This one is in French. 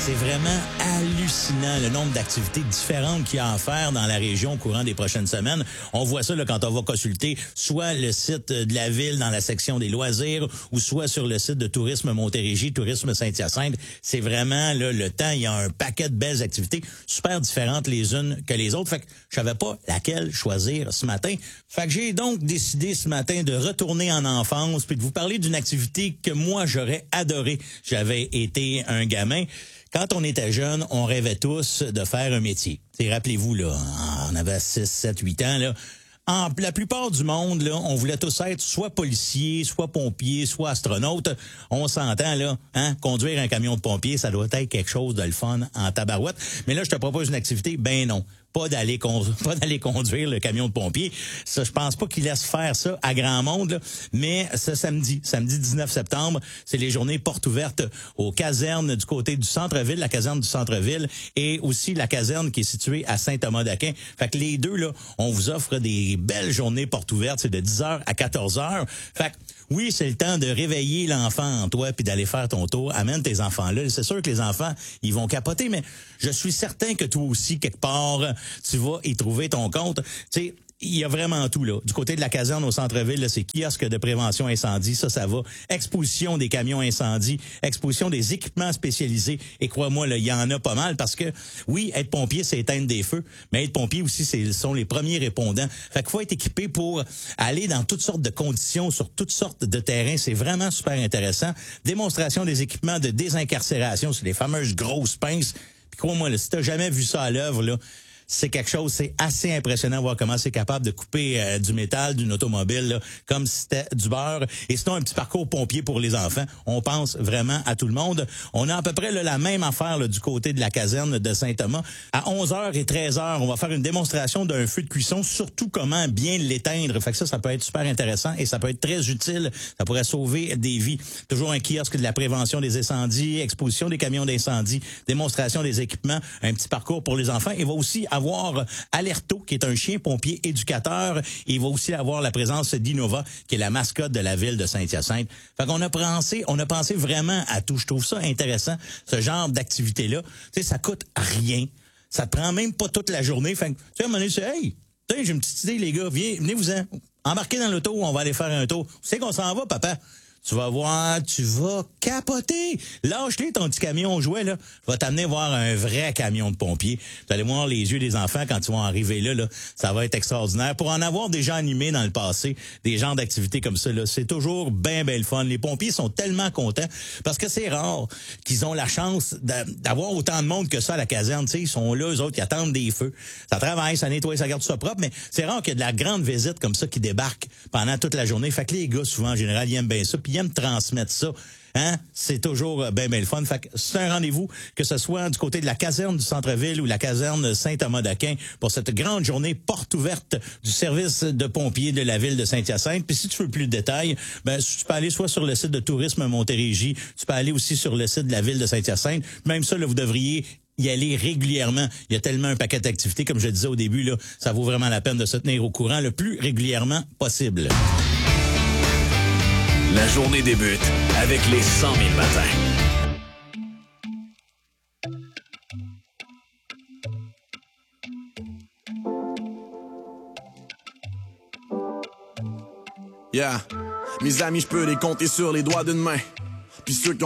C'est vraiment hallucinant le nombre d'activités différentes qu'il y a à faire dans la région au courant des prochaines semaines. On voit ça là, quand on va consulter soit le site de la ville dans la section des loisirs ou soit sur le site de Tourisme Montérégie, Tourisme Saint-Hyacinthe. C'est vraiment là, le temps, il y a un paquet de belles activités super différentes les unes que les autres. Fait que je savais pas laquelle choisir ce matin. Fait que j'ai donc décidé ce matin de retourner en enfance puis de vous parler d'une activité que moi j'aurais adoré. J'avais été un gamin. Quand on était jeune, on rêvait tous de faire un métier. T'sais, rappelez-vous, là, on avait 6, 7, 8 ans, là. La plupart du monde, là, on voulait tous être soit policier, soit pompier, soit astronaute. On s'entend, là, hein, conduire un camion de pompier, ça doit être quelque chose de le fun en tabarouette. Mais là, je te propose une activité, ben non. Pas d'aller conduire le camion de pompier. Ça, je pense pas qu'ils laissent faire ça à grand monde, là. Mais ce samedi 19 septembre, c'est les journées portes ouvertes aux casernes du côté du centre-ville, la caserne du centre-ville, et aussi la caserne qui est située à Saint-Thomas-d'Aquin. Fait que les deux, là, on vous offre des belles journées portes ouvertes. C'est de 10h à 14h. Fait que, oui, c'est le temps de réveiller l'enfant en toi puis d'aller faire ton tour. Amène tes enfants là. C'est sûr que les enfants, ils vont capoter, mais je suis certain que toi aussi, quelque part, tu vas y trouver ton compte. Tu sais, il y a vraiment tout, là. Du côté de la caserne au centre-ville, là, c'est kiosque de prévention incendie, ça va. Exposition des camions incendies, exposition des équipements spécialisés. Et crois-moi, là, il y en a pas mal parce que, oui, être pompier, c'est éteindre des feux, mais être pompier aussi, ce sont les premiers répondants. Fait qu'il faut être équipé pour aller dans toutes sortes de conditions, sur toutes sortes de terrains. C'est vraiment super intéressant. Démonstration des équipements de désincarcération, c'est les fameuses grosses pinces. Puis crois-moi, là, si t'as jamais vu ça à l'œuvre, là, c'est quelque chose, c'est assez impressionnant de voir comment c'est capable de couper du métal d'une automobile là, comme si c'était du beurre. Et sinon, un petit parcours pompier pour les enfants. On pense vraiment à tout le monde. On a à peu près là, la même affaire là, du côté de la caserne de Saint-Thomas. À 11h et 13h, on va faire une démonstration d'un feu de cuisson, surtout comment bien l'éteindre. Fait que ça peut être super intéressant et ça peut être très utile. Ça pourrait sauver des vies. Toujours un kiosque de la prévention des incendies, exposition des camions d'incendie, démonstration des équipements, un petit parcours pour les enfants. Il va aussi avoir Alerto, qui est un chien pompier éducateur. Et il va aussi avoir la présence d'Innova, qui est la mascotte de la ville de Saint-Hyacinthe. Fait qu'on a pensé vraiment à tout. Je trouve ça intéressant, ce genre d'activité-là. Tu sais, ça coûte rien. Ça te prend même pas toute la journée. Fait que, tu sais, à un moment donné, c'est, hey, tu sais, j'ai une petite idée, les gars. Venez-vous-en. Embarquez dans l'auto, on va aller faire un tour. Tu sais qu'on s'en va, papa? Tu vas voir, tu vas capoter. Lâche-les ton petit camion jouet, là. Je vais t'amener voir un vrai camion de pompier. Tu vas aller voir les yeux des enfants quand ils vont arriver là. Ça va être extraordinaire. Pour en avoir déjà animé dans le passé, des genres d'activités comme ça, là, c'est toujours bien le fun. Les pompiers sont tellement contents parce que c'est rare qu'ils ont la chance d'avoir autant de monde que ça à la caserne. Tu sais, ils sont là, eux autres, ils attendent des feux. Ça travaille, ça nettoie, ça garde ça propre, mais c'est rare qu'il y ait de la grande visite comme ça qui débarque pendant toute la journée. Fait que les gars, souvent, en général, ils aiment bien ça. Puis ils aiment transmettre ça. Hein? C'est toujours bien le fun. Fait que c'est un rendez-vous, que ce soit du côté de la caserne du centre-ville ou la caserne Saint-Thomas-d'Aquin pour cette grande journée porte ouverte du service de pompiers de la ville de Saint-Hyacinthe. Puis si tu veux plus de détails, ben tu peux aller soit sur le site de Tourisme Montérégie, tu peux aller aussi sur le site de la ville de Saint-Hyacinthe. Même ça, là, vous devriez y aller régulièrement. Il y a tellement un paquet d'activités, comme je le disais au début, là, ça vaut vraiment la peine de se tenir au courant le plus régulièrement possible. La journée débute avec les 100 000 matins. Yeah, mes amis, je peux les compter sur les doigts d'une main. Puis ceux qui ont